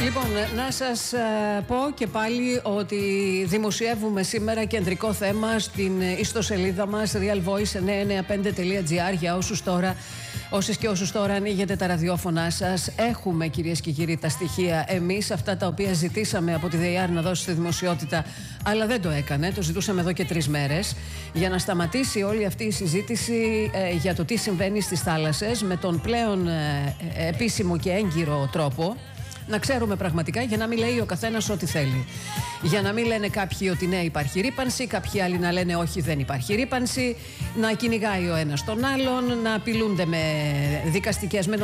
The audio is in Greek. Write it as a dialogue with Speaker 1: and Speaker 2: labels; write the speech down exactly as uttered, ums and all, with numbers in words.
Speaker 1: Λοιπόν, να σας πω και πάλι ότι δημοσιεύουμε σήμερα κεντρικό θέμα στην ιστοσελίδα μας real voice εννιακόσια ενενήντα πέντε τελεία gr για όσους τώρα, όσες και όσους τώρα ανοίγετε τα ραδιόφωνά σας. Έχουμε, κυρίες και κύριοι, τα στοιχεία εμείς, αυτά τα οποία ζητήσαμε από τη ΔΕΙΑΡ να δώσει στη δημοσιότητα, αλλά δεν το έκανε, το ζητούσαμε εδώ και τρεις μέρες, για να σταματήσει όλη αυτή η συζήτηση ε, για το τι συμβαίνει στις θάλασσες με τον πλέον ε, ε, επίσημο και έγκυρο τρόπο. Να ξέρουμε πραγματικά, για να μην λέει ο καθένας ό,τι θέλει. Για να μην λένε κάποιοι ότι ναι, υπάρχει ρύπανση, κάποιοι άλλοι να λένε όχι, δεν υπάρχει ρύπανση, να κυνηγάει ο ένας τον άλλον, να απειλούνται με δικαστικές, με